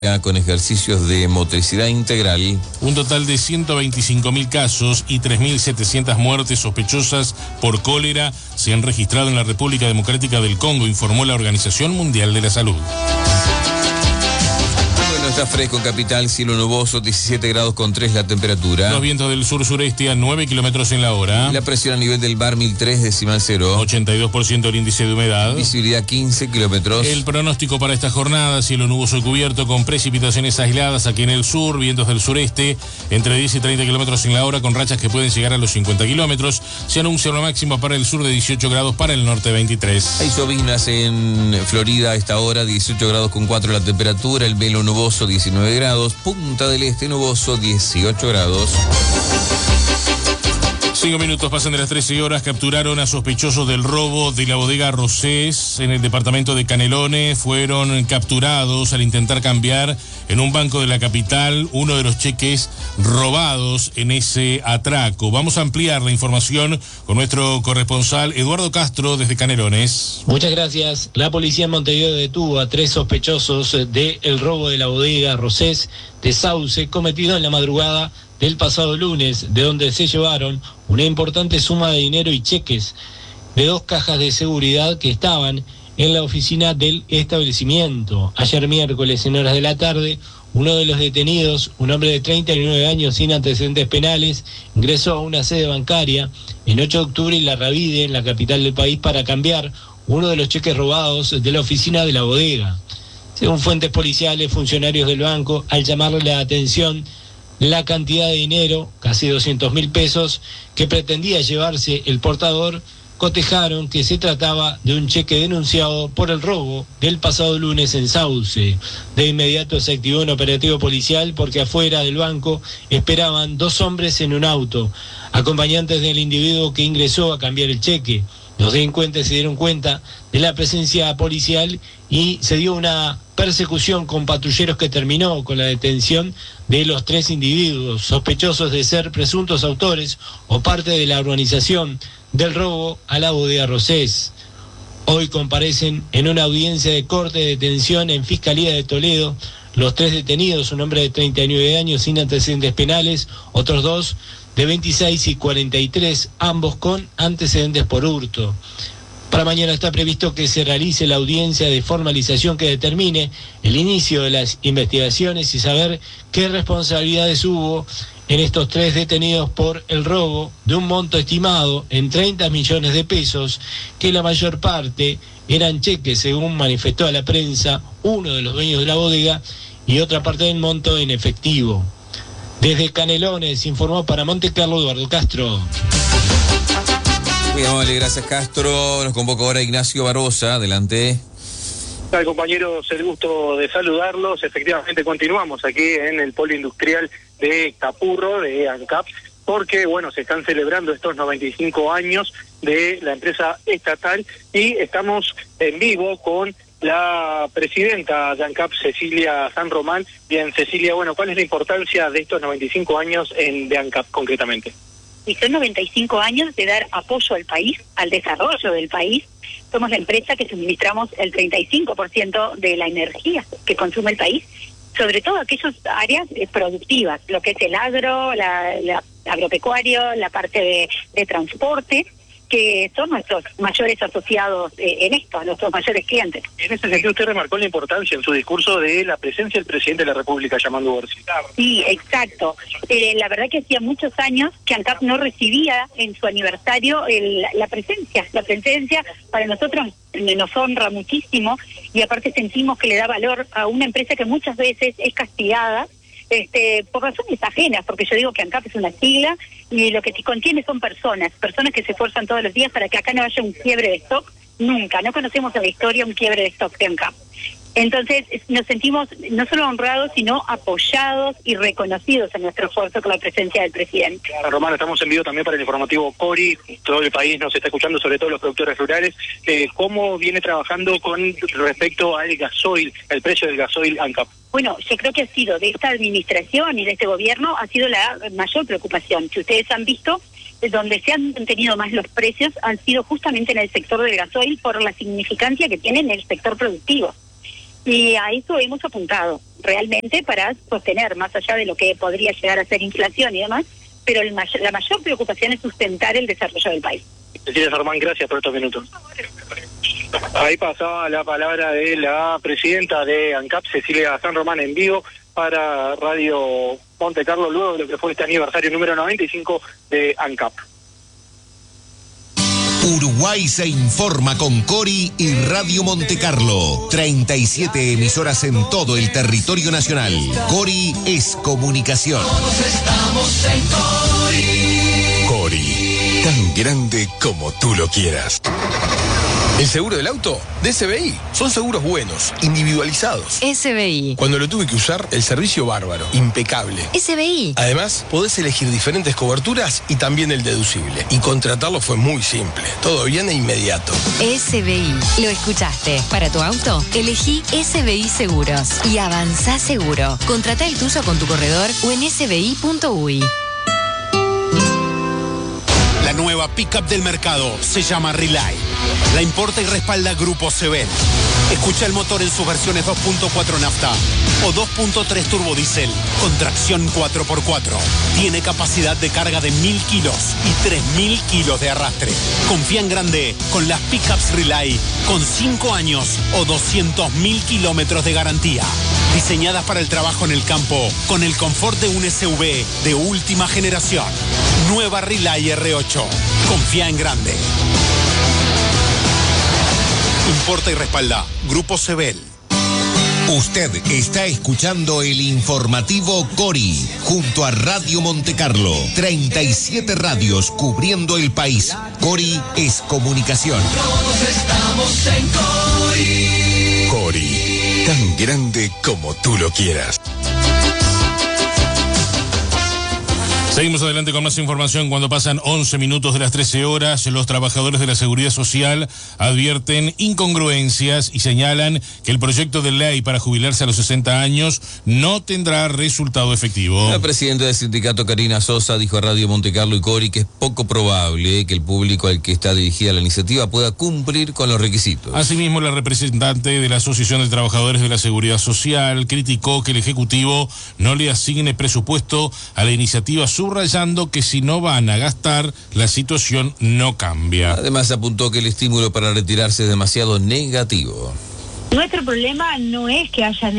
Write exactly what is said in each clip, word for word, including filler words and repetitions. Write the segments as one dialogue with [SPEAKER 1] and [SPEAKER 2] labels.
[SPEAKER 1] con ejercicios de motricidad integral.
[SPEAKER 2] Un total de ciento veinticinco mil casos y tres mil setecientas muertes sospechosas por cólera se han registrado en la República Democrática del Congo, informó la Organización Mundial de la Salud.
[SPEAKER 1] Está fresco en capital, cielo nuboso, diecisiete grados con tres la temperatura.
[SPEAKER 2] Los vientos del sur-sureste a nueve kilómetros en la hora.
[SPEAKER 1] La presión a nivel del bar mil tres decimal cero.
[SPEAKER 2] ochenta y dos por ciento el índice de humedad.
[SPEAKER 1] Visibilidad quince kilómetros.
[SPEAKER 2] El pronóstico para esta jornada, cielo nuboso y cubierto con precipitaciones aisladas aquí en el sur, vientos del sureste entre diez y treinta kilómetros en la hora con rachas que pueden llegar a los cincuenta kilómetros. Se anuncia una máxima para el sur de dieciocho grados, para el norte veintitrés.
[SPEAKER 1] Hay llovinas en Florida a esta hora, dieciocho grados con cuatro la temperatura, el velo nuboso diecinueve grados, Punta del Este nuboso dieciocho grados.
[SPEAKER 2] Cinco minutos pasan de las trece horas. Capturaron a sospechosos del robo de la bodega Rosés en el departamento de Canelones. Fueron capturados al intentar cambiar en un banco de la capital uno de los cheques robados en ese atraco. Vamos a ampliar la información con nuestro corresponsal Eduardo Castro desde Canelones.
[SPEAKER 3] Muchas gracias. La policía en Montevideo detuvo a tres sospechosos del robo de la bodega Rosés de Sauce cometido en la madrugada del pasado lunes, de donde se llevaron una importante suma de dinero y cheques de dos cajas de seguridad que estaban en la oficina del establecimiento. Ayer miércoles, en horas de la tarde, uno de los detenidos, un hombre de treinta y nueve años sin antecedentes penales, ingresó a una sede bancaria en ocho de octubre y la Ravide, en la capital del país, para cambiar uno de los cheques robados de la oficina de la bodega. Según fuentes policiales, funcionarios del banco, al llamarle la atención la cantidad de dinero, casi doscientos mil pesos, que pretendía llevarse el portador, cotejaron que se trataba de un cheque denunciado por el robo del pasado lunes en Sauce. De inmediato se activó un operativo policial porque afuera del banco esperaban dos hombres en un auto, acompañantes del individuo que ingresó a cambiar el cheque. Los delincuentes se dieron cuenta de la presencia policial y se dio una persecución con patrulleros que terminó con la detención de los tres individuos sospechosos de ser presuntos autores o parte de la organización del robo a la bodega Rosés. Hoy comparecen en una audiencia de corte de detención en Fiscalía de Toledo los tres detenidos, un hombre de treinta y nueve años sin antecedentes penales, otros dos de veintiséis y cuarenta y tres, ambos con antecedentes por hurto. Para mañana está previsto que se realice la audiencia de formalización que determine el inicio de las investigaciones y saber qué responsabilidades hubo en estos tres detenidos por el robo de un monto estimado en treinta millones de pesos, que la mayor parte eran cheques, según manifestó a la prensa uno de los dueños de la bodega, y otra parte del monto en efectivo. Desde Canelones informó para Monte Carlo Eduardo Castro.
[SPEAKER 1] Muy amable, gracias Castro. Nos convoca ahora Ignacio Barbosa, adelante.
[SPEAKER 4] ¿Qué tal, compañeros? El gusto de saludarlos. Efectivamente continuamos aquí en el polo industrial de Capurro, de ANCAP, porque bueno, se están celebrando estos noventa y cinco años de la empresa estatal y estamos en vivo con la presidenta de ANCAP, Cecilia San Román. Bien, Cecilia, bueno, ¿cuál es la importancia de estos noventa y cinco años en, de ANCAP concretamente?
[SPEAKER 5] Y son noventa y cinco años de dar apoyo al país, al desarrollo del país. Somos la empresa que suministramos el treinta y cinco por ciento de la energía que consume el país, sobre todo aquellas áreas productivas, lo que es el agro, la, la agropecuario, la parte de, de transporte, que son nuestros mayores asociados eh, en esto, nuestros mayores clientes.
[SPEAKER 4] En ese sentido, usted remarcó la importancia en su discurso de la presencia del presidente de la República llamando Borcita.
[SPEAKER 5] Sí, exacto. Eh, la verdad que hacía muchos años que ANCAP no recibía en su aniversario el, la presencia. La presencia para nosotros nos honra muchísimo y aparte sentimos que le da valor a una empresa que muchas veces es castigada Este, por razones ajenas, porque yo digo que ANCAP es una sigla y lo que contiene son personas, personas que se esfuerzan todos los días para que acá no haya un quiebre de stock, nunca, no conocemos en la historia un quiebre de stock de ANCAP. Entonces nos sentimos no solo honrados, sino apoyados y reconocidos en nuestro esfuerzo con la presencia del presidente.
[SPEAKER 4] Claro, Romano, estamos en vivo también para el informativo Cori, todo el país nos está escuchando, sobre todo los productores rurales. Eh, ¿Cómo viene trabajando con respecto al gasoil, el precio del gasoil ANCAP?
[SPEAKER 5] Bueno, yo creo que ha sido de esta administración y de este gobierno, ha sido la mayor preocupación. Si ustedes han visto, donde se han mantenido más los precios han sido justamente en el sector del gasoil por la significancia que tiene en el sector productivo. Y a eso hemos apuntado. realmente para sostener, más allá de lo que podría llegar a ser inflación y demás, pero el may- la mayor preocupación es sustentar el desarrollo del país.
[SPEAKER 4] Cecilia Sarmán, gracias por estos minutos. Ahí pasaba la palabra de la presidenta de ANCAP, Cecilia San Román, en vivo para Radio Monte Carlo, luego de lo que fue este aniversario número noventa y cinco de ANCAP.
[SPEAKER 6] Uruguay se informa con Cori y Radio Monte Carlo. treinta y siete emisoras en todo el territorio nacional. Cori es comunicación.
[SPEAKER 7] Todos estamos en Cori.
[SPEAKER 8] Cori, tan grande como tú lo quieras.
[SPEAKER 9] El seguro del auto de S B I. Son seguros buenos, individualizados.
[SPEAKER 10] S B I.
[SPEAKER 9] Cuando lo tuve que usar, el servicio bárbaro, impecable.
[SPEAKER 10] S B I.
[SPEAKER 9] Además, podés elegir diferentes coberturas y también el deducible. Y contratarlo fue muy simple. Todo bien e inmediato.
[SPEAKER 10] S B I. Lo escuchaste. Para tu auto, elegí S B I Seguros. Y avanzá seguro. Contratá el tuyo con tu corredor o en s b i punto u i.
[SPEAKER 11] La nueva pickup del mercado se llama Relay. La importa y respalda Grupo Sebel. Escucha el motor en sus versiones dos punto cuatro nafta o dos punto tres turbodiesel con tracción cuatro por cuatro. Tiene capacidad de carga de mil kilos y tres mil kilos de arrastre. Confía en grande con las pickups Relay con cinco años o doscientos mil kilómetros de garantía. Diseñadas para el trabajo en el campo con el confort de un S U V de última generación. Nueva Relay R ocho. Confía en grande. Importa y respalda Grupo Sebel.
[SPEAKER 6] Usted está escuchando el informativo Cori junto a Radio Monte Carlo. treinta y siete radios cubriendo el país. Cori es comunicación.
[SPEAKER 7] Todos estamos en Cori.
[SPEAKER 8] Cori, tan grande como tú lo quieras.
[SPEAKER 2] Seguimos adelante con más información cuando pasan once minutos de las trece horas. Los trabajadores de la Seguridad Social advierten incongruencias y señalan que el proyecto de ley para jubilarse a los sesenta años no tendrá resultado efectivo.
[SPEAKER 1] La presidenta del sindicato, Karina Sosa, dijo a Radio Monte Carlo y Cori que es poco probable que el público al que está dirigida la iniciativa pueda cumplir con los requisitos.
[SPEAKER 2] Asimismo, la representante de la Asociación de Trabajadores de la Seguridad Social criticó que el Ejecutivo no le asigne presupuesto a la iniciativa, subrayando que si no van a gastar, la situación no cambia.
[SPEAKER 1] Además, apuntó que el estímulo para retirarse es demasiado negativo.
[SPEAKER 12] Nuestro problema no es que hayan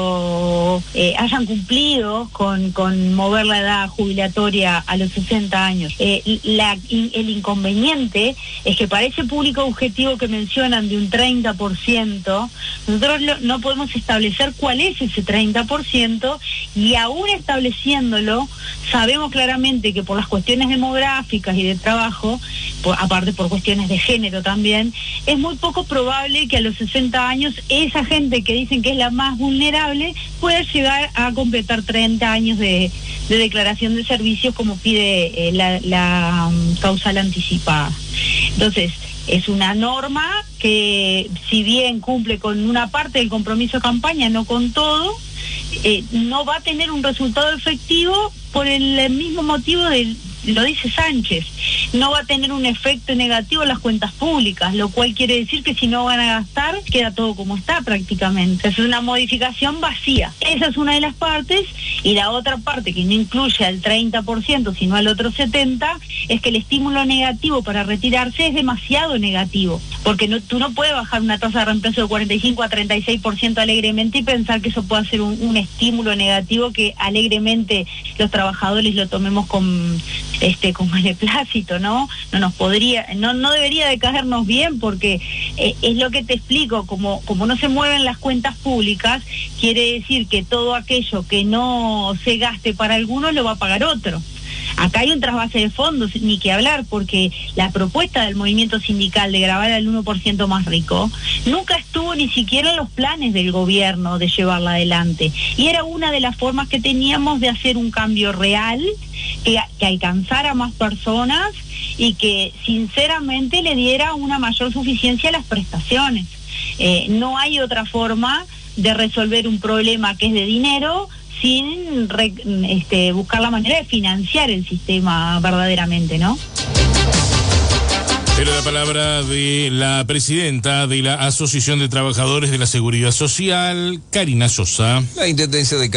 [SPEAKER 12] hecho, eh, hayan cumplido con, con mover la edad jubilatoria a los sesenta años. Eh, la, el inconveniente es que para ese público objetivo que mencionan de un treinta por ciento, nosotros lo, no podemos establecer cuál es ese treinta por ciento y aún estableciéndolo, sabemos claramente que por las cuestiones demográficas y de trabajo, por, aparte por cuestiones de género también, es muy poco probable que a los sesenta años esa gente que dicen que es la más vulnerable pueda llegar a completar treinta años de, de declaración de servicios como pide eh, la, la um, causal anticipada. Entonces, es una norma que si bien cumple con una parte del compromiso de campaña, no con todo, eh, no va a tener un resultado efectivo por el mismo motivo del, lo dice Sánchez, no va a tener un efecto negativo en las cuentas públicas, lo cual quiere decir que si no van a gastar, queda todo como está prácticamente. Es una modificación vacía. Esa es una de las partes, y la otra parte, que no incluye al treinta por ciento, sino al otro setenta por ciento, es que el estímulo negativo para retirarse es demasiado negativo, porque no, tú no puedes bajar una tasa de reemplazo de cuarenta y cinco a treinta y seis por ciento alegremente y pensar que eso puede ser un, un estímulo negativo que alegremente los trabajadores lo tomemos con este con beneplácito, ¿no? No nos podría, no no debería de caernos bien, porque eh, es lo que te explico, como como no se mueven las cuentas públicas, quiere decir que todo aquello que no se gaste para alguno lo va a pagar otro. Acá hay un trasvase de fondos, ni que hablar, porque la propuesta del movimiento sindical de gravar al uno por ciento más rico nunca estuvo ni siquiera en los planes del gobierno de llevarla adelante. Y era una de las formas que teníamos de hacer un cambio real, que, que alcanzara a más personas y que sinceramente le diera una mayor suficiencia a las prestaciones. Eh, no hay otra forma de resolver un problema que es de dinero sin re, este, buscar la manera de financiar el sistema verdaderamente, ¿no?
[SPEAKER 2] Era la palabra de la presidenta de la Asociación de Trabajadores de la Seguridad Social, Karina Sosa.
[SPEAKER 1] La Intendencia de